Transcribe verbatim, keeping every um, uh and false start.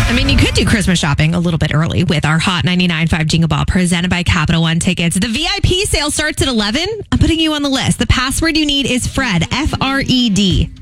I mean, you could do Christmas shopping a little bit early with our Hot ninety-nine point five Jingle Ball presented by Capital One Tickets. The V I P sale starts at eleven. I'm putting you on the list. The password you need is Fred, F R E D.